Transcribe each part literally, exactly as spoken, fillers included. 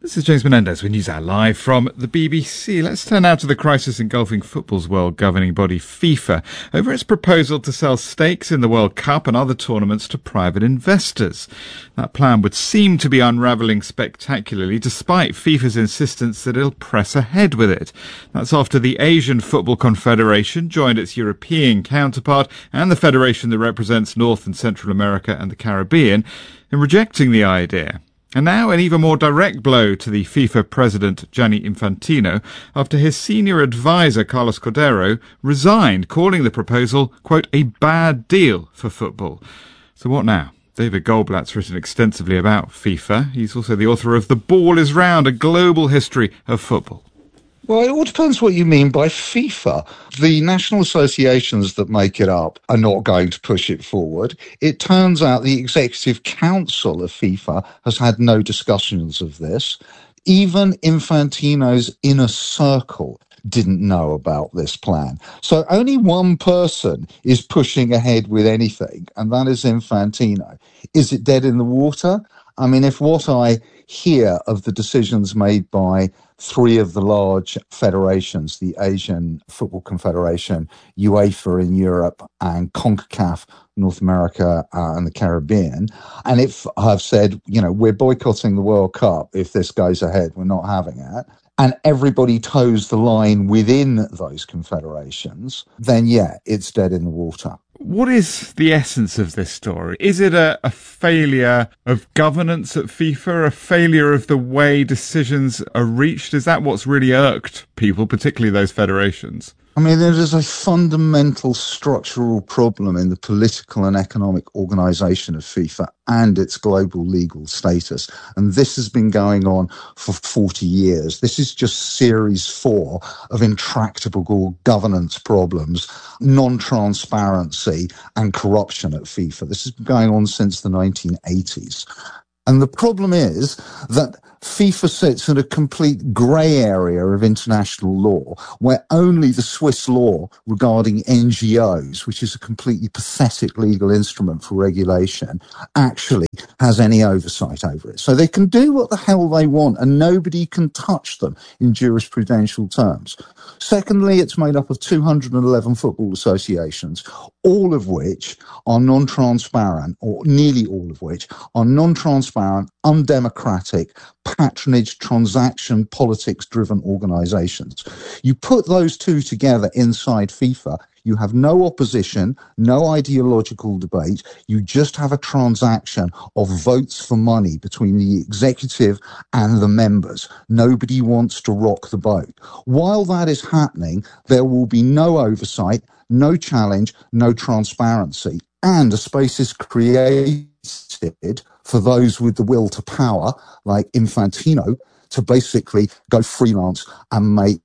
This is James Menendez with NewsHour Live from the B B C. Let's turn now to the crisis engulfing football's world governing body FIFA over its proposal to sell stakes in the World Cup and other tournaments to private investors. That plan would seem to be unravelling spectacularly despite FIFA's insistence that it'll press ahead with it. That's after the Asian Football Confederation joined its European counterpart and the federation that represents North and Central America and the Caribbean in rejecting the idea. And now an even more direct blow to the FIFA president, Gianni Infantino, after his senior advisor, Carlos Cordeiro, resigned, calling the proposal, quote, a bad deal for football. So what now? David Goldblatt's written extensively about FIFA. He's also the author of The Ball is Round, a global history of football. Well, it all depends what you mean by FIFA. The national associations that make it up are not going to push it forward. It turns out the Executive Council of FIFA has had no discussions of this. Even Infantino's inner circle didn't know about this plan. So only one person is pushing ahead with anything, and that is Infantino. Is it dead in the water? I mean, if what I hear of the decisions made by three of the large federations, the Asian Football Confederation, UEFA in Europe, and CONCACAF, North America uh, and the Caribbean, and if I've said, you know, we're boycotting the World Cup if this goes ahead, we're not having it, and everybody toes the line within those confederations, then yeah, it's dead in the water. What is the essence of this story? Is it a, a failure of governance at FIFA, a failure of the way decisions are reached? Is that what's really irked people, particularly those federations? I mean, there is a fundamental structural problem in the political and economic organisation of FIFA and its global legal status. And this has been going on for forty years. This is just series four of intractable governance problems, non-transparency and corruption at FIFA. This has been going on since the nineteen eighties. And the problem is that FIFA sits in a complete grey area of international law where only the Swiss law regarding N G Os, which is a completely pathetic legal instrument for regulation, actually has any oversight over it. So they can do what the hell they want and nobody can touch them in jurisprudential terms. Secondly, it's made up of two hundred eleven football associations, all of which are non-transparent, or nearly all of which are non-transparent, undemocratic, patronage, transaction, politics-driven organisations. You put those two together inside FIFA, you have no opposition, no ideological debate. You just have a transaction of votes for money between the executive and the members. Nobody wants to rock the boat. While that is happening, there will be no oversight, no challenge, no transparency, and a space is created for those with the will to power, like Infantino, to basically go freelance and make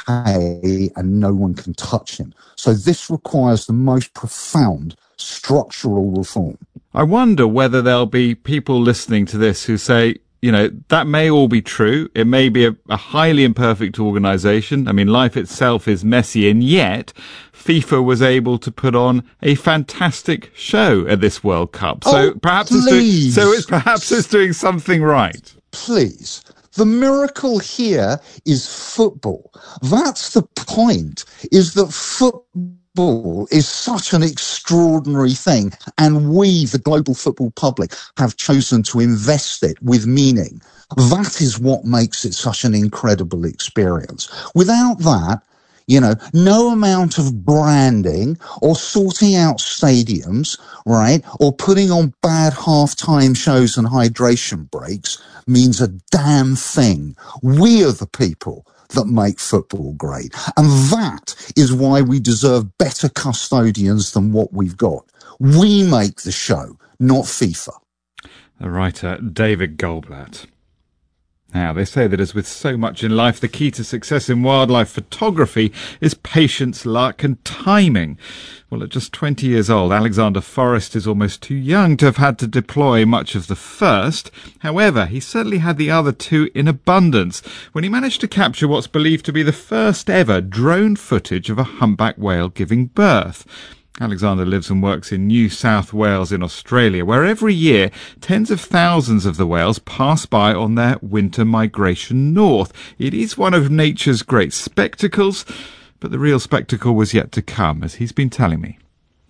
hay and no one can touch him. So this requires the most profound structural reform. I wonder whether there'll be people listening to this who say, you know, that may all be true. It may be a, a highly imperfect organisation. I mean, life itself is messy, and yet FIFA was able to put on a fantastic show at this World Cup. So oh, perhaps it's doing, so it's perhaps it's doing something right. Please. The miracle here is football. That's the point, is that football is such an extraordinary thing, and we, the global football public, have chosen to invest it with meaning. That is what makes it such an incredible experience. Without that, you know, no amount of branding or sorting out stadiums, right, or putting on bad halftime shows and hydration breaks means a damn thing. We are the people that make football great. And that is why we deserve better custodians than what we've got. We make the show, not FIFA. The writer David Goldblatt. Now, they say that as with so much in life, the key to success in wildlife photography is patience, luck and timing. Well, at just twenty years old, Alexander Forrest is almost too young to have had to deploy much of the first. However, he certainly had the other two in abundance when he managed to capture what's believed to be the first ever drone footage of a humpback whale giving birth. Alexander lives and works in New South Wales in Australia, where every year tens of thousands of the whales pass by on their winter migration north. It is one of nature's great spectacles, but the real spectacle was yet to come, as he's been telling me.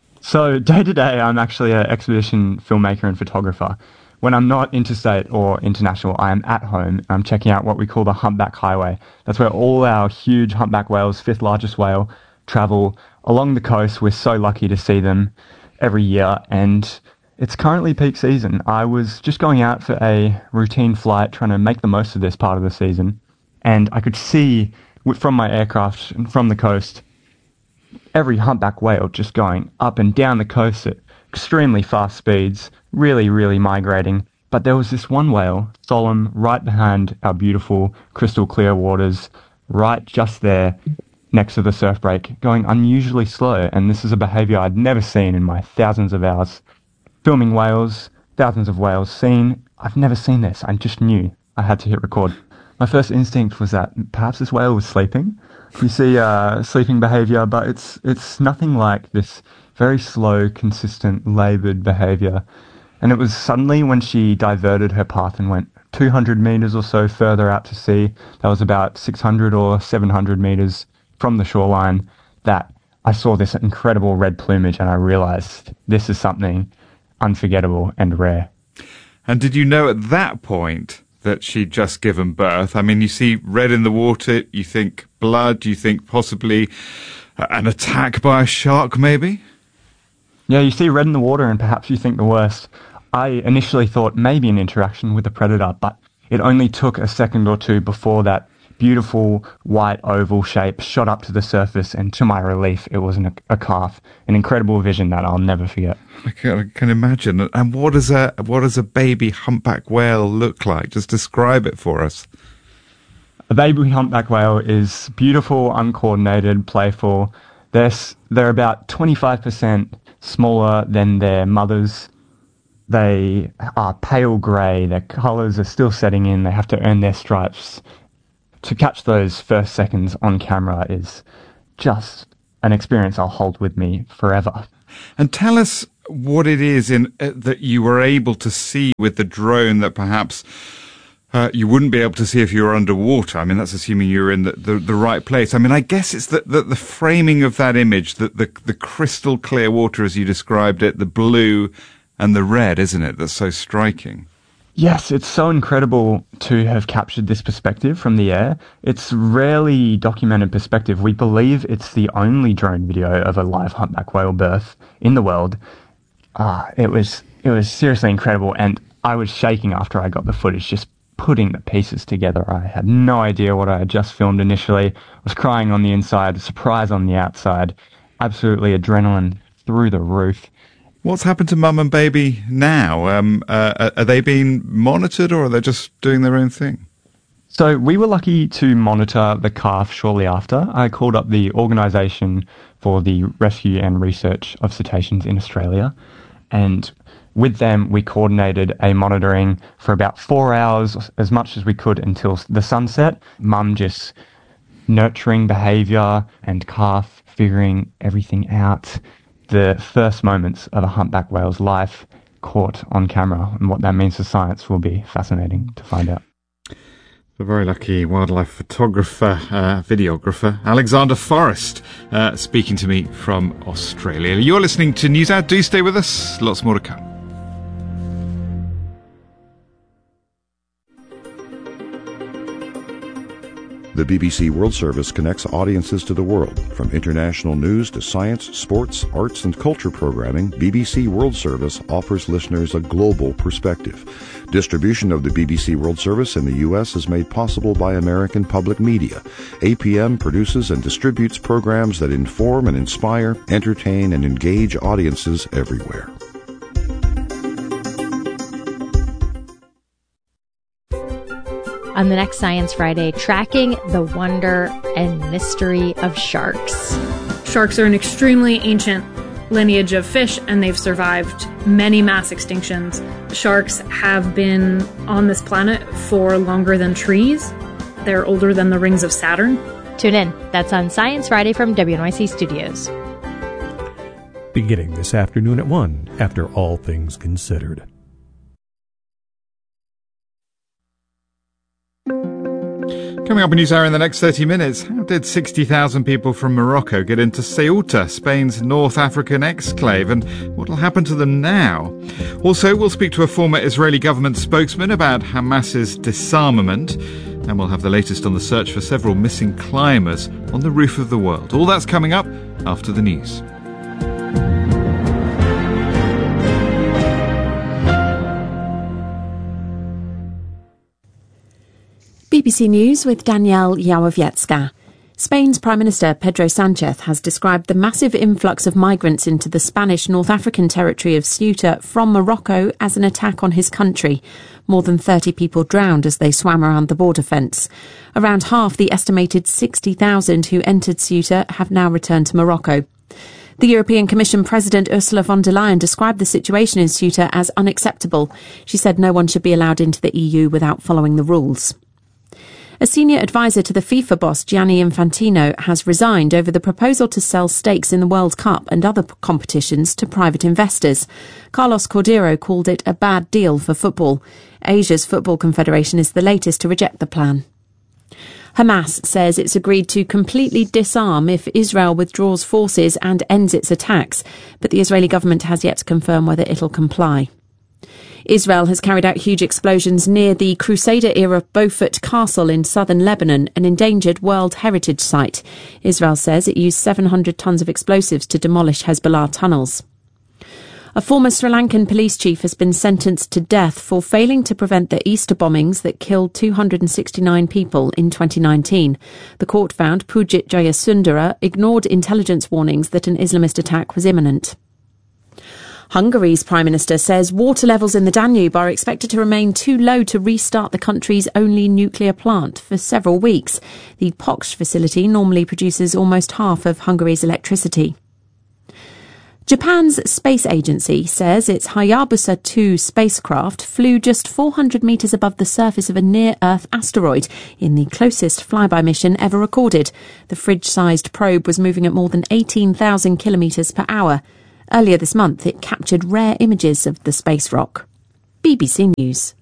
So day to day, I'm actually an expedition filmmaker and photographer. When I'm not interstate or international, I am at home and I'm checking out what we call the Humpback Highway. That's where all our huge humpback whales, fifth largest whale, travel along the coast. We're so lucky to see them every year, and it's currently peak season. I was just going out for a routine flight, trying to make the most of this part of the season, and I could see from my aircraft and from the coast every humpback whale just going up and down the coast at extremely fast speeds, really, really migrating. But there was this one whale, solemn, right behind our beautiful crystal clear waters, right just there, next to the surf break, going unusually slow, and this is a behaviour I'd never seen in my thousands of hours filming whales, thousands of whales seen. I've never seen this. I just knew I had to hit record. My first instinct was that perhaps this whale was sleeping. You see uh, sleeping behaviour, but it's it's nothing like this very slow, consistent, laboured behaviour. And it was suddenly when she diverted her path and went two hundred metres or so further out to sea, that was about six hundred or seven hundred metres from the shoreline, that I saw this incredible red plumage and I realised this is something unforgettable and rare. And did you know at that point that she'd just given birth? I mean, you see red in the water, you think blood, you think possibly an attack by a shark maybe? Yeah, you see red in the water and perhaps you think the worst. I initially thought maybe an interaction with a predator, but it only took a second or two before that beautiful white oval shape shot up to the surface, and to my relief, it wasn't a, a calf. An incredible vision that I'll never forget. I can, I can imagine. And what does a what does a baby humpback whale look like? Just describe it for us. A baby humpback whale is beautiful, uncoordinated, playful. They're they're about twenty-five percent smaller than their mothers. They are pale grey. Their colours are still setting in. They have to earn their stripes. To catch those first seconds on camera is just an experience I'll hold with me forever. And tell us what it is in uh, that you were able to see with the drone that perhaps uh, you wouldn't be able to see if you were underwater. I mean, that's assuming you're in the, the, the right place. I mean, I guess it's the, the, the framing of that image, the, the, the crystal clear water as you described it, the blue and the red, isn't it? That's so striking. Yes, it's so incredible to have captured this perspective from the air. It's rarely documented perspective. We believe it's the only drone video of a live humpback whale birth in the world. Ah, it was it was seriously incredible, and I was shaking after I got the footage, just putting the pieces together. I had no idea what I had just filmed initially. I was crying on the inside, surprise on the outside, absolutely adrenaline through the roof. What's happened to mum and baby now? Um, uh, are they being monitored, or are they just doing their own thing? So we were lucky to monitor the calf shortly after. I called up the Organisation for the Rescue and Research of Cetaceans in Australia, and with them we coordinated a monitoring for about four hours, as much as we could until the sunset. Mum just nurturing behaviour and calf figuring everything out. The first moments of a humpback whale's life caught on camera, and what that means for science will be fascinating to find out. The very lucky wildlife photographer, uh, videographer, Alexander Forrest, uh, speaking to me from Australia. You're listening to NewsHour. Do stay with us. Lots more to come. The B B C World Service connects audiences to the world. From international news to science, sports, arts, and culture programming, B B C World Service offers listeners a global perspective. Distribution of the B B C World Service in the U S is made possible by American Public Media. A P M produces and distributes programs that inform and inspire, entertain, and engage audiences everywhere. On the next Science Friday, tracking the wonder and mystery of sharks. Sharks are an extremely ancient lineage of fish, and they've survived many mass extinctions. Sharks have been on this planet for longer than trees. They're older than the rings of Saturn. Tune in. That's on Science Friday from W N Y C Studios. beginning this afternoon at one after All Things Considered. Coming up in News Hour in the next thirty minutes, how did sixty thousand people from Morocco get into Ceuta, Spain's North African exclave, and what will happen to them now? Also, we'll speak to a former Israeli government spokesman about Hamas's disarmament, and we'll have the latest on the search for several missing climbers on the roof of the world. All that's coming up after the news. B B C News with Danielle Yałowiecka. Spain's Prime Minister Pedro Sánchez has described the massive influx of migrants into the Spanish North African territory of Ceuta from Morocco as an attack on his country. More than thirty people drowned as they swam around the border fence. Around half the estimated sixty thousand who entered Ceuta have now returned to Morocco. The European Commission President Ursula von der Leyen described the situation in Ceuta as unacceptable. She said no one should be allowed into the E U without following the rules. A senior advisor to the FIFA boss, Gianni Infantino, has resigned over the proposal to sell stakes in the World Cup and other competitions to private investors. Carlos Cordeiro called it a bad deal for football. Asia's Football Confederation is the latest to reject the plan. Hamas says it's agreed to completely disarm if Israel withdraws forces and ends its attacks, but the Israeli government has yet to confirm whether it'll comply. Israel has carried out huge explosions near the Crusader-era Beaufort Castle in southern Lebanon, an endangered World Heritage Site. Israel says it used seven hundred tons of explosives to demolish Hezbollah tunnels. A former Sri Lankan police chief has been sentenced to death for failing to prevent the Easter bombings that killed two hundred sixty-nine people in twenty nineteen. The court found Pujit Jayasundara ignored intelligence warnings that an Islamist attack was imminent. Hungary's Prime Minister says water levels in the Danube are expected to remain too low to restart the country's only nuclear plant for several weeks. The Poksh facility normally produces almost half of Hungary's electricity. Japan's space agency says its Hayabusa two spacecraft flew just four hundred metres above the surface of a near-Earth asteroid in the closest flyby mission ever recorded. The fridge-sized probe was moving at more than eighteen thousand kilometres per hour. Earlier this month, it captured rare images of the space rock. B B C News.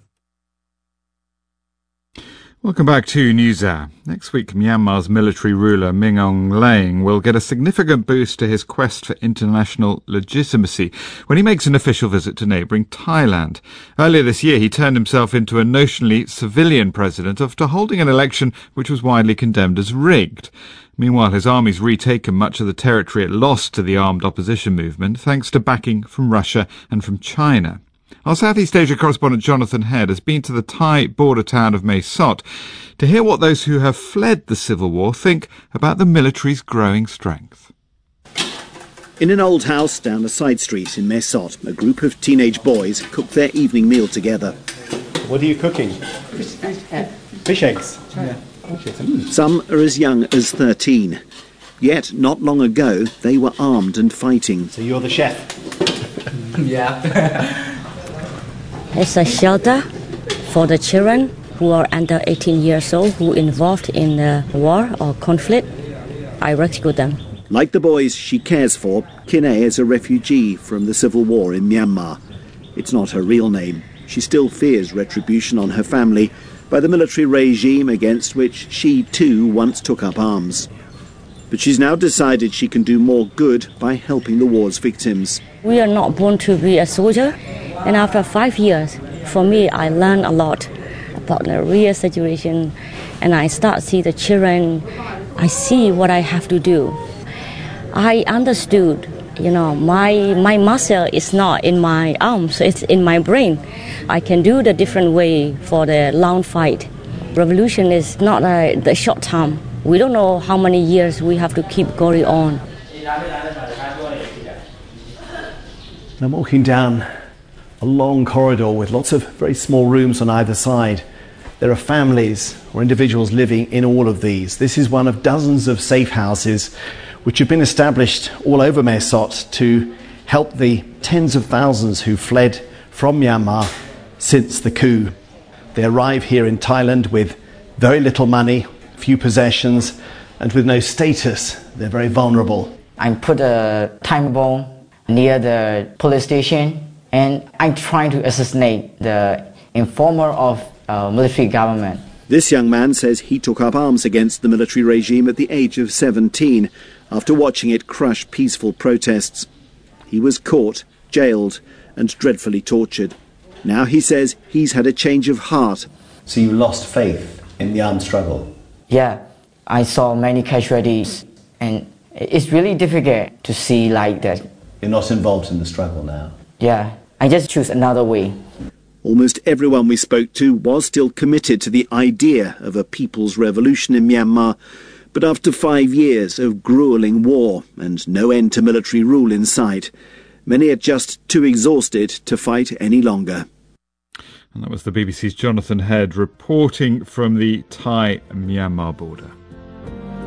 Welcome back to NewsHour. Next week, Myanmar's military ruler Min Aung Hlaing will get a significant boost to his quest for international legitimacy when he makes an official visit to neighbouring Thailand. Earlier this year, he turned himself into a notionally civilian president after holding an election which was widely condemned as rigged. Meanwhile, his army's retaken much of the territory it lost to the armed opposition movement, thanks to backing from Russia and from China. Our Southeast Asia correspondent Jonathan Head has been to the Thai border town of Mae Sot to hear what those who have fled the civil war think about the military's growing strength. In an old house down a side street in Mae Sot, a group of teenage boys cook their evening meal together. What are you cooking? Fish eggs. Yeah. Some are as young as thirteen. Yet, not long ago, they were armed and fighting. So you're the chef? Yeah. It's a shelter for the children who are under eighteen years old who are involved in the war or conflict. I rescue them. Like the boys she cares for, Kinay is a refugee from the civil war in Myanmar. It's not her real name. She still fears retribution on her family by the military regime against which she too once took up arms. But she's now decided she can do more good by helping the war's victims. We are not born to be a soldier, and after five years, for me, I learned a lot about the real situation, and I start to see the children. I see what I have to do. I understood, you know, my my muscle is not in my arms, it's in my brain. I can do the different way for the long fight. Revolution is not a, the short time. We don't know how many years we have to keep going on. I'm walking down a long corridor with lots of very small rooms on either side. There are families or individuals living in all of these. This is one of dozens of safe houses which have been established all over Mae Sot to help the tens of thousands who fled from Myanmar since the coup. They arrive here in Thailand with very little money, few possessions, and with no status. They're very vulnerable. I put a time bomb near the police station, and I'm trying to assassinate the informer of uh, military government. This young man says he took up arms against the military regime at the age of seventeen after watching it crush peaceful protests. He was caught, jailed, and dreadfully tortured. Now he says he's had a change of heart. So you lost faith in the armed struggle? Yeah, I saw many casualties, and it's really difficult to see like that. You're not involved in the struggle now? Yeah, I just choose another way. Almost everyone we spoke to was still committed to the idea of a people's revolution in Myanmar, but after five years of gruelling war and no end to military rule in sight, many are just too exhausted to fight any longer. And that was the B B C's Jonathan Head reporting from the Thai-Myanmar border.